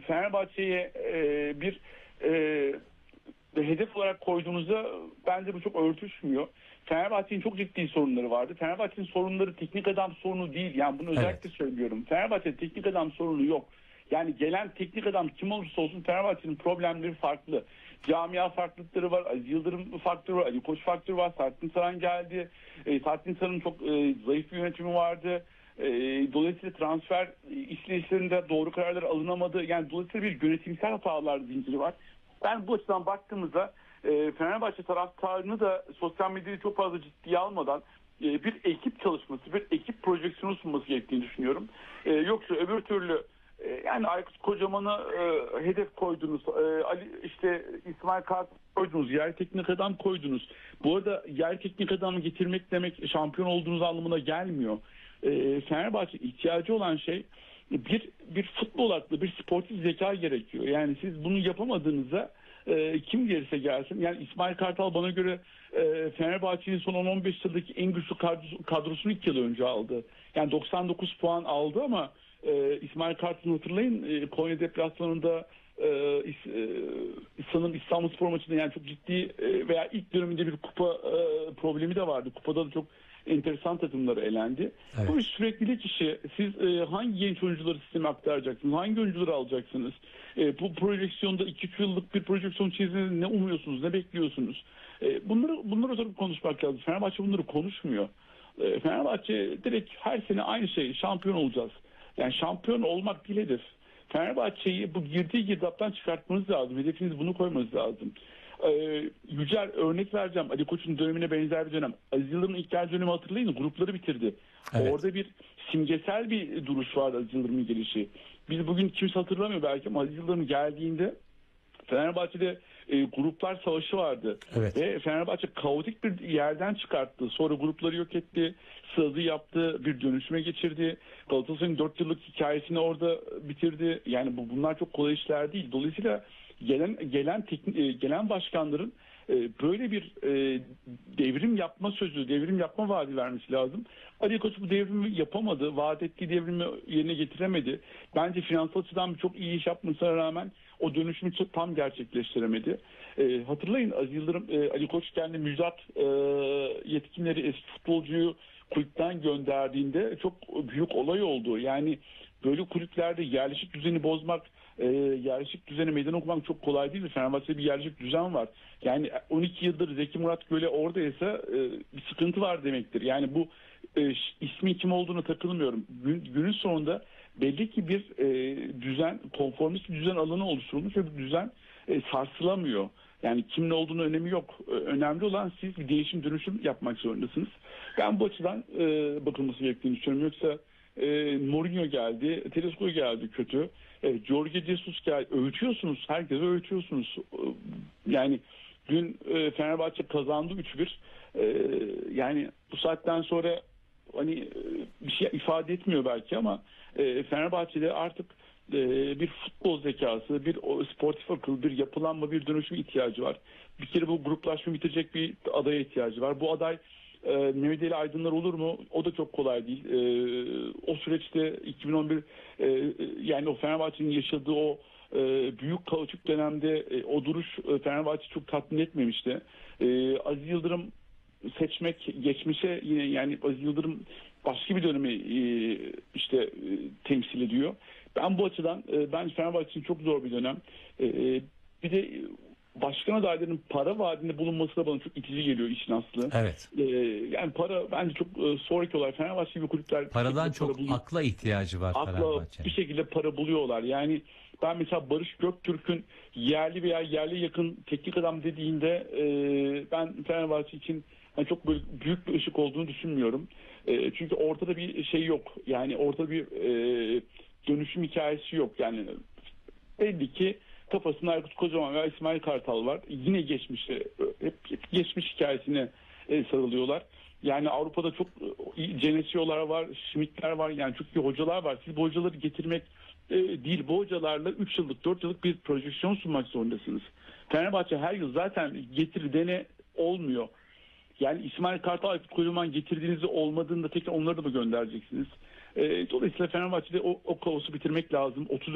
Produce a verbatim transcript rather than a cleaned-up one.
Fenerbahçe'ye e, bir e, hedef olarak koyduğunuzda bence bu çok örtüşmüyor. Fenerbahçe'nin çok ciddi sorunları vardı. Fenerbahçe'nin sorunları teknik adam sorunu değil. Yani bunu özellikle Evet. söylüyorum. Fenerbahçe'de teknik adam sorunu yok. Yani gelen teknik adam kim olursa olsun Fenerbahçe'nin problemleri farklı. Camia farklılıkları var. Aziz Yıldırım faktörü var. Ali Koç faktörü var. Saadettin Saran geldi. E, Saadettin Saran'ın çok e, zayıf bir yönetimi vardı. E, dolayısıyla transfer işleyişlerinde doğru kararlar alınamadı. Yani dolayısıyla bir yönetimsel hatalar zinciri var. Ben bu açıdan baktığımızda e, Fenerbahçe taraftarını da sosyal medyayı çok fazla ciddiye almadan e, bir ekip çalışması, bir ekip projeksiyonu sunması gerektiğini düşünüyorum. E, yoksa öbür türlü e, yani Aykut Kocaman'a e, hedef koydunuz, e, Ali işte İsmail Kart koydunuz, yer teknik adam koydunuz. Bu arada yer teknik adamı getirmek demek şampiyon olduğunuz anlamına gelmiyor. E, Fenerbahçe ihtiyacı olan şey bir bir futbol aklı, bir sportif zeka gerekiyor. Yani siz bunu yapamadığınızda e, kim gelirse gelsin. Yani İsmail Kartal bana göre e, Fenerbahçe'nin son on on beş yıldaki en güçlü kadrosu, kadrosunu iki yıl önce aldı. Yani doksan dokuz puan aldı ama e, İsmail Kartal'ı hatırlayın e, Konya deplasmanında e, e, sanırım İstanbulspor maçında yani çok ciddi e, veya ilk döneminde bir kupa e, problemi de vardı. Kupada da çok enteresan takımları elendi. Evet. Bu süreklilik işi. Siz e, hangi genç oyuncuları sisteme aktaracaksınız? Hangi oyuncuları alacaksınız? E, bu projeksiyonda iki üç yıllık bir projeksiyon çizdiğinizde ne umuyorsunuz? Ne bekliyorsunuz? E, bunları bunları oturup konuşmak lazım. Fenerbahçe bunları konuşmuyor. E, Fenerbahçe direkt her sene aynı şey. Şampiyon olacağız. Yani şampiyon olmak değil hedef. Fenerbahçe'yi bu girdiği girdaptan çıkartmanız lazım. Hedefiniz bunu koymanız lazım. Ee, Yücel örnek vereceğim. Ali Koç'un dönemine benzer bir dönem. Aziz Yıldırım'ın ilk geldiği dönemi hatırlayın. Grupları bitirdi. Evet. Orada bir simgesel bir duruş vardı Aziz Yıldırım'ın gelişi. Biz bugün kimse hatırlamıyor belki ama Aziz Yıldırım geldiğinde Fenerbahçe'de e, gruplar savaşı vardı. Evet. Ve Fenerbahçe kaotik bir yerden çıkarttı. Sonra grupları yok etti. Sığdı yaptı. Bir dönüşüme geçirdi. Galatasaray'ın dört yıllık hikayesini orada bitirdi. Yani bu bunlar çok kolay işler değil. Dolayısıyla gelen gelen teknik, gelen başkanların e, böyle bir e, devrim yapma sözü, devrim yapma vaadi vermesi lazım. Ali Koç bu devrimi yapamadı. Vaat ettiği devrimi yerine getiremedi. Bence finansal açıdan çok iyi iş yapmasına rağmen o dönüşümü çok tam gerçekleştiremedi. E, hatırlayın Aziz Yıldırım, e, Ali Koç kendi müjdat e, yetkinleri eski futbolcuyu kulüpten gönderdiğinde çok büyük olay oldu. Yani böyle kulüplerde yerleşik düzeni bozmak, e, yerleşik düzene meydan okumak çok kolay değil. Fenerbahçe'de bir yerleşik düzen var. Yani on iki yıldır Zeki Murat Göle oradaysa e, bir sıkıntı var demektir. Yani bu e, ismi kim olduğunu takılmıyorum. Gün, günün sonunda belli ki bir e, düzen, konformist bir düzen alanı oluşturulmuş ve bu düzen e, sarsılamıyor. Yani kimin olduğunu önemi yok. E, önemli olan siz bir değişim dönüşüm yapmak zorundasınız. Ben bu açıdan e, bakılması gerektiğini düşünüyorum. Yoksa e, Mourinho geldi, Tedesco geldi kötü. E, Jorge Jesus geldi. Öğütüyorsunuz. Herkese öğütüyorsunuz. E, yani dün e, Fenerbahçe kazandı üç bir. E, yani bu saatten sonra hani e, bir şey ifade etmiyor belki ama e, Fenerbahçe'de artık e, bir futbol zekası, bir o, sportif akıl, bir yapılanma, bir dönüşüm ihtiyacı var. Bir kere bu gruplaşma bitirecek bir adaya ihtiyacı var. Bu aday e, Mehmet Ali Aydınlar olur mu? O da çok kolay değil. E, o süreçte iki bin on bir e, yani o Fenerbahçe'nin yaşadığı o e, büyük kaotik dönemde e, o duruş e, Fenerbahçe çok tatmin etmemişti. E, Aziz Yıldırım seçmek geçmişe yine yani Aziz Yıldırım başka bir dönemi e, işte e, temsil ediyor. Ben bu açıdan e, ben Fenerbahçe için çok zor bir dönem. E, bir de başkan adaylarının para vaadinde bulunması da bana çok itici geliyor işin aslı. Evet. E, yani para bence çok e, sonraki olay. Fenerbahçe gibi kulüpler Paradan çok para akla ihtiyacı var akla Fenerbahçe'nin. bir şekilde para buluyorlar. Yani ben mesela Barış Göktürk'ün yerli veya yerli yakın teknik adam dediğinde e, ben Fenerbahçe için yani çok böyle büyük bir ışık olduğunu düşünmüyorum. E, çünkü ortada bir şey yok. Yani ortada bir e, dönüşüm hikayesi yok. Yani belli ki kafasında Aykut Kocaman ve İsmail Kartal var. Yine geçmişte hep, hep geçmiş hikayesine e, sarılıyorlar. Yani Avrupa'da çok iyi Genesiyo'lar var, Schmidt'ler var. Yani çok iyi hocalar var. Siz bu hocaları getirmek e, değil. Bu hocalarla üç yıllık, dört yıllık bir projeksiyon sunmak zorundasınız. Fenerbahçe her yıl zaten getir dene olmuyor. Yani İsmail Kartal, Aykut Kocaman getirdiğinizde olmadığında tekrar onları da mı göndereceksiniz? E, dolayısıyla Fenerbahçe'de o, o kaosu bitirmek lazım. otuz